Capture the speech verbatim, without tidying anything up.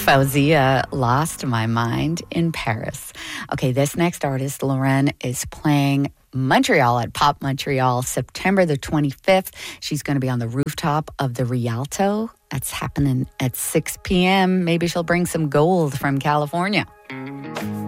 Fauzia, Lost My Mind in Paris. Okay, this next artist, Lauren, is playing Montreal at Pop Montreal, September the twenty-fifth. She's going to be on the rooftop of the Rialto. That's happening at six p.m. Maybe she'll bring some gold from California.